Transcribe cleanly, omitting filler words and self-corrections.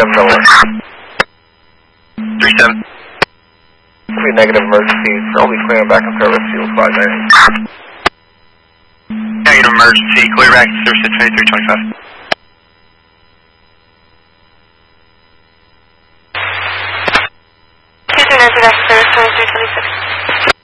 3701. 37. Be negative emergencies. Only clear back in service. Fuel 598. Negative emergency. Clear back to service at 2325. Houston, back to service 2326.